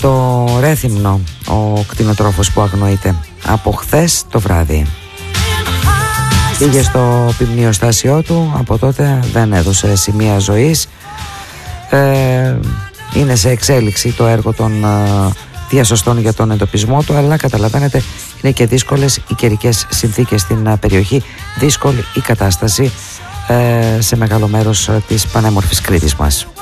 το Ρέθυμνο, ο κτηνοτρόφος που αγνοείται, από χθες το βράδυ. Πήγε στο ποιμνιοστάσιό του, από τότε δεν έδωσε σημεία ζωής. Είναι σε εξέλιξη το έργο των διασωστών για τον εντοπισμό του, αλλά καταλαβαίνετε είναι και δύσκολες οι καιρικές συνθήκες στην περιοχή, δύσκολη η κατάσταση σε μεγάλο μέρος της πανέμορφης Κρήτης μας.